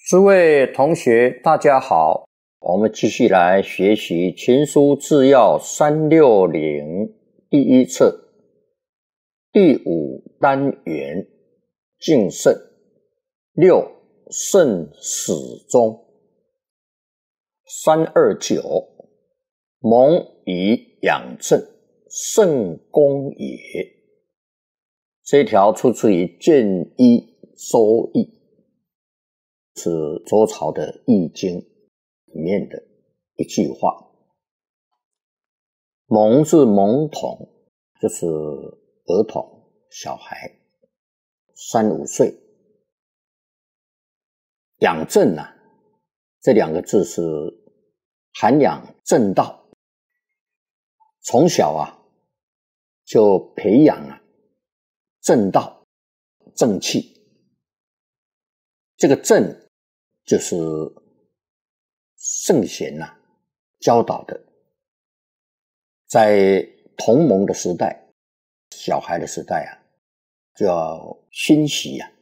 诸位同学，大家好，我们继续来学习《群书治要360》第一册第5单元敬慎6慎始终329蒙以养正，圣公也。这条出自于《建一周易》，是周朝的易经里面的一句话。蒙是懵童，就是儿童小孩3、5岁。养正啊，这2个字是涵养正道，从小啊就培养正道正气。这个正就是圣贤教导的，在童蒙的时代，小孩的时代就要熏习